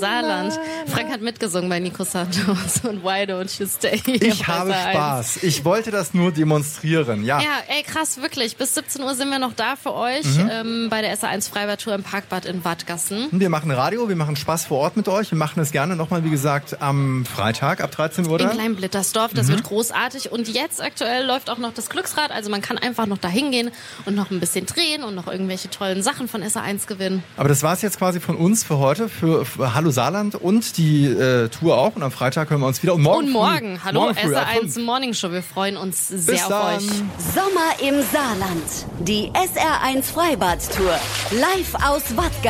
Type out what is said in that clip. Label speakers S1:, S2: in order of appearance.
S1: Saarland. Frank hat mitgesungen bei Nico Santos und Why Don't You Stay.
S2: Ich habe Spaß. Ich wollte das nur demonstrieren, ja.
S1: Ja, ey, krass, wirklich. Bis 17 Uhr sind wir noch da für euch bei der SR1 Freibad-Tour im Parkbad in Wattgassen.
S2: Wir machen Radio, wir machen Spaß vor Ort mit euch. Wir machen es gerne nochmal, wie gesagt, am Freitag ab 13 Uhr.
S1: In Kleinblittersdorf, das wird großartig. Und jetzt aktuell läuft auch noch das Glücksrad. Also man kann einfach noch da hingehen und noch ein bisschen drehen und noch irgendwelche tollen Sachen von SR1 gewinnen.
S2: Aber das war es jetzt quasi von uns für heute, für Hallo Saarland und die Tour auch. Und am Freitag hören wir uns wieder. Und morgen,
S1: hallo,
S2: morgen früh,
S1: SR1 Morning Show. Wir freuen uns sehr
S2: Bis
S1: auf
S2: dann.
S1: euch.
S3: Sommer im Saarland. Die SR1 Freibad-Tour. Live aus Wattgassen.